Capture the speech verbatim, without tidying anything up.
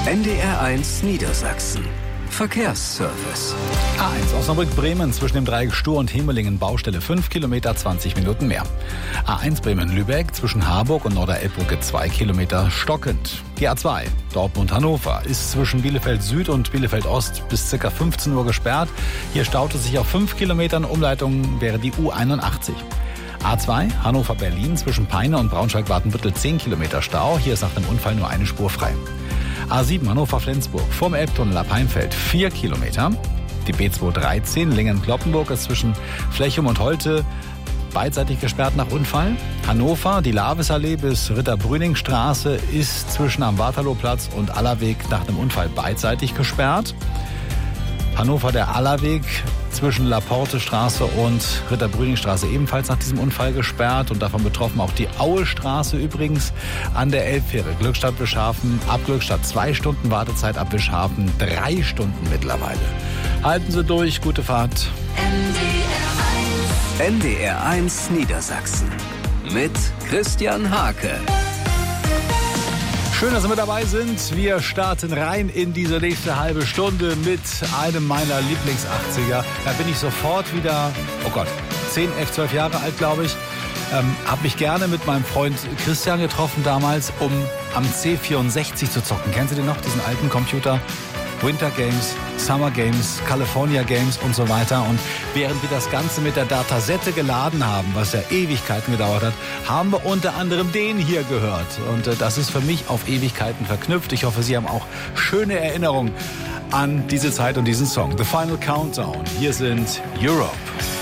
N D R eins Niedersachsen. Verkehrsservice. A eins Osnabrück-Bremen zwischen dem Dreieck Stur und Hemelingen Baustelle fünf Kilometer, zwanzig Minuten mehr. A eins Bremen-Lübeck zwischen Harburg und Norderelbbrücke zwei Kilometer stockend. Die A zwei Dortmund-Hannover ist zwischen Bielefeld Süd und Bielefeld Ost bis ca. fünfzehn Uhr gesperrt. Hier staut es sich auf fünf Kilometern. Umleitung wäre die U einundachtzig. A zwei Hannover-Berlin zwischen Peine und Braunschweig-Watenbüttel zehn Kilometer Stau. Hier ist nach dem Unfall nur eine Spur frei. A sieben Hannover-Flensburg vorm Elbtunnel ab Heimfeld vier Kilometer. Die B zweihundertdreizehn Lingen-Kloppenburg ist zwischen Flechum und Holte beidseitig gesperrt nach Unfall. Hannover, die Lavesallee bis Ritter-Brüning-Straße ist zwischen am Waterlooplatz und Allerweg nach dem Unfall beidseitig gesperrt. Hannover, der Allerweg zwischen Laporte-Straße und Ritter-Brüning-Straße ebenfalls nach diesem Unfall gesperrt und davon betroffen auch die Aue-Straße übrigens an der Elbfähre. Glückstadt-Wischhafen, ab Glückstadt zwei Stunden Wartezeit, ab Wischhafen drei Stunden mittlerweile. Halten Sie durch, gute Fahrt. N D R eins Niedersachsen mit Christian Hake. Schön, dass Sie mit dabei sind. Wir starten rein in diese nächste halbe Stunde mit einem meiner Lieblings-achtziger. Da bin ich sofort wieder, oh Gott, zehn, elf, zwölf Jahre alt, glaube ich. Ähm, hab mich gerne mit meinem Freund Christian getroffen damals, um am C vierundsechzig zu zocken. Kennen Sie den noch, diesen alten Computer? Winter Games, Summer Games, California Games und so weiter. Und während wir das Ganze mit der Datasette geladen haben, was ja Ewigkeiten gedauert hat, haben wir unter anderem den hier gehört. Und äh, das ist für mich auf Ewigkeiten verknüpft. Ich hoffe, Sie haben auch schöne Erinnerungen an diese Zeit und diesen Song. The Final Countdown. Hier sind Europe.